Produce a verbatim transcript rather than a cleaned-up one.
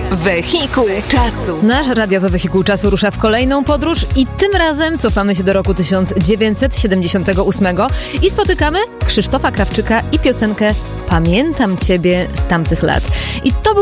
Wehikuł czasu. Nasz radiowy wehikuł czasu rusza w kolejną podróż i tym razem cofamy się do roku tysiąc dziewięćset siedemdziesiątego ósmego i spotykamy Krzysztofa Krawczyka i piosenkę Pamiętam Ciebie z tamtych lat. I to był